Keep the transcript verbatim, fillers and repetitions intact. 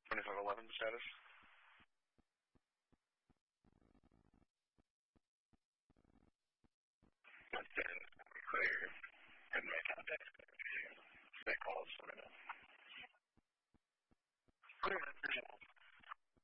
twenty-five eleven status. That's been clear. Couldn't make contact. Stay calls for a minute. Okay, man. Appreciate it.